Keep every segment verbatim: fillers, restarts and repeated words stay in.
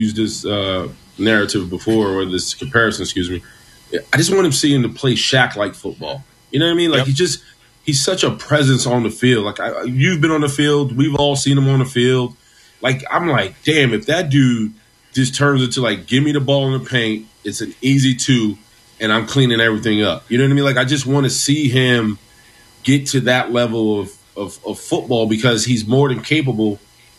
used this uh, narrative before, or this comparison, excuse me. I just want him seeing to play Shaq-like football. You know what I mean? Like Yep. he just he's such a presence on the field. Like I, you've been on the field, we've all seen him on the field. Like I'm like, damn, if that dude just turns into like, give me the ball in the paint, it's an easy two, and I'm cleaning everything up. You know what I mean? Like I just want to see him get to that level of, of of football because he's more than capable.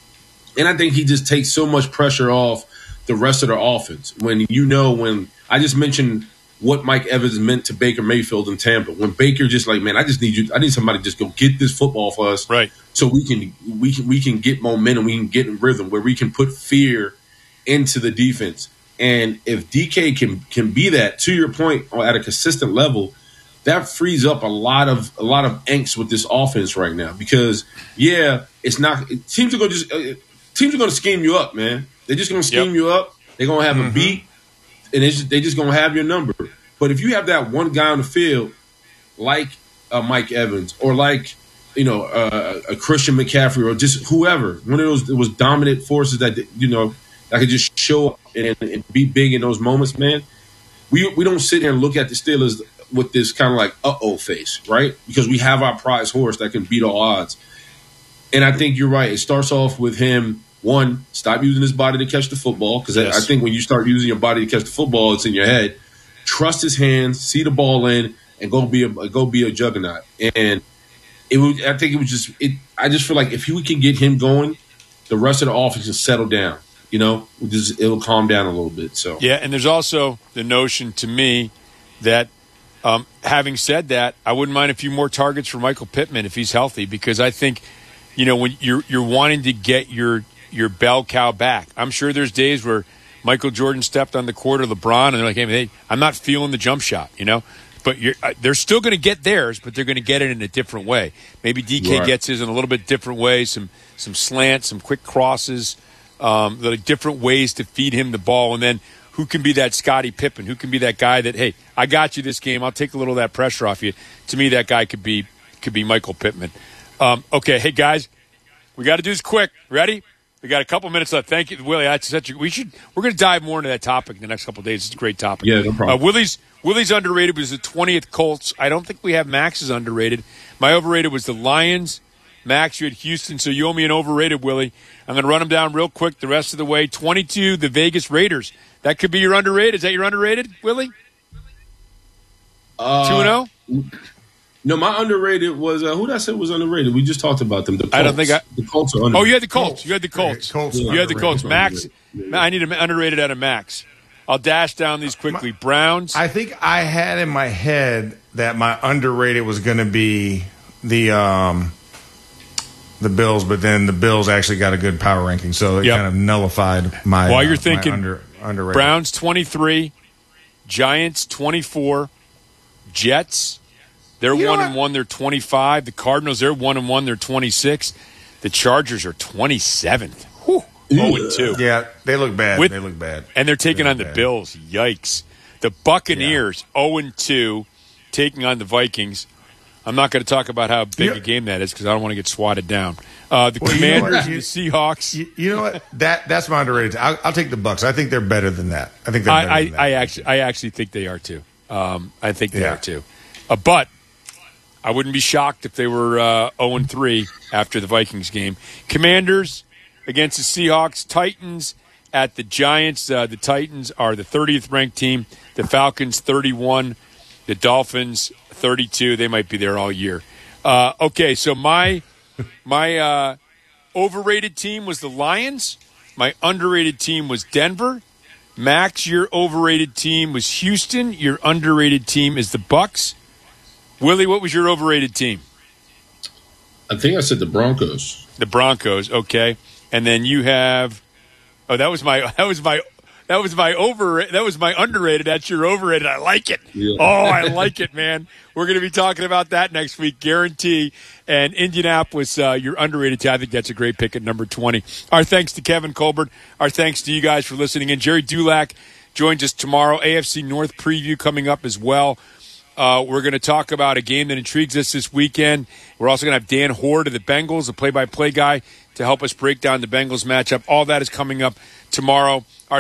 And I think he just takes so much pressure off the rest of their offense. When you know, when I just mentioned what Mike Evans meant to Baker Mayfield in Tampa, when Baker just like, man, I just need you, I need somebody to just go get this football for us, right? So we can we can we can get momentum, we can get in rhythm, where we can put fear into the defense. And if D K can can be that, to your point, at a consistent level, that frees up a lot of a lot of angst with this offense right now. Because yeah, it's not teams are going to just uh, teams are going to scheme you up, man. They're just going to scheme yep. you up. They're going to have mm-hmm. a beat, and it's just, they're just going to have your number. But if you have that one guy on the field, like uh, Mike Evans, or like you know uh, a Christian McCaffrey, or just whoever, one of those was dominant forces that you know that could just show up and, and be big in those moments, man. We we don't sit here and look at the Steelers with this kind of like uh-oh face, right? Because we have our prize horse that can beat all odds. And I think you're right. It starts off with him, one, stop using his body to catch the football, because yes. I, I think when you start using your body to catch the football, it's in your head. Trust his hands, see the ball in, and go be a go be a juggernaut. And it would, I think it was just it. I just feel like if we can get him going, the rest of the offense can settle down. You know, just, it'll calm down a little bit. So yeah, and there's also the notion to me that. Um, having said that, I wouldn't mind a few more targets for Michael Pittman if he's healthy, because I think, you know, when you're you're wanting to get your your bell cow back. I'm sure there's days where Michael Jordan stepped on the court of LeBron and they're like, hey, hey I'm not feeling the jump shot, you know. But you're, uh, they're still going to get theirs, but they're going to get it in a different way. Maybe D K right. gets his in a little bit different way, some some slants, some quick crosses, um, like different ways to feed him the ball, and then who can be that Scottie Pippen? Who can be that guy that, hey, I got you this game. I'll take a little of that pressure off you. To me, that guy could be could be Michael Pittman. Um, okay, hey guys, we got to do this quick. Ready? We got a couple minutes left. Thank you, Willie. That's such a, we should. We're going to dive more into that topic in the next couple of days. It's a great topic. Yeah, no problem. Uh, Willie's Willie's underrated was the twentieth Colts. I don't think we have Max's underrated. My overrated was the Lions. Max, you had Houston, so you owe me an overrated, Willie. I'm going to run them down real quick the rest of the way. twenty-two, the Vegas Raiders. That could be your underrated. Is that your underrated, Willie? Uh, two and oh? No, my underrated was, uh, who did I say was underrated? We just talked about them. The Colts. I don't think I. The Colts are underrated. Oh, you had the Colts. You had the Colts. Yeah, Colts you had the Colts. Max, yeah. I need an underrated out of Max. I'll dash down these quickly. My, Browns. I think I had in my head that my underrated was going to be the um, the Bills, but then the Bills actually got a good power ranking, so it yep. kind of nullified my. While you're uh, thinking, under, underrated. Browns twenty-three, Giants twenty-four, Jets. They're you one and one. They're twenty-five. The Cardinals. They're one and one. They're twenty-six. The Chargers are twenty-seventh. Whew. zero and two. Yeah, they look bad. With, they look bad. And they're taking they on the bad. Bills. Yikes. The Buccaneers, yeah. zero and two, taking on the Vikings. I'm not going to talk about how big yeah. a game that is because I don't want to get swatted down. Uh, the well, Commanders, you know the Seahawks. You, you know what? That that's my underrated. I'll, I'll take the Bucks. I think they're better than that. I think they're better I, than I, that. I actually, I actually think they are too. Um, I think they yeah. are too. Uh, but I wouldn't be shocked if they were uh, zero and three after the Vikings game. Commanders against the Seahawks. Titans at the Giants. Uh, the Titans are the thirtieth ranked team. The Falcons thirty-one. The Dolphins thirty-two. They might be there all year. Uh, okay, so my my uh, overrated team was the Lions. My underrated team was Denver. Max, your overrated team was Houston. Your underrated team is the Bucks. Willie, what was your overrated team? I think I said the Broncos. The Broncos, okay. And then you have oh, that was my that was my that was my over that was my underrated. That's your overrated. I like it. Yeah. Oh, I like it, man. We're going to be talking about that next week, guarantee. And Indianapolis, uh, your underrated team. I think that's a great pick at number twenty. Our thanks to Kevin Colbert. Our thanks to you guys for listening. And Jerry Dulac joins us tomorrow. A F C North preview coming up as well. Uh, we're going to talk about a game that intrigues us this weekend. We're also going to have Dan Hoard of the Bengals, the play-by-play guy, to help us break down the Bengals matchup. All that is coming up tomorrow.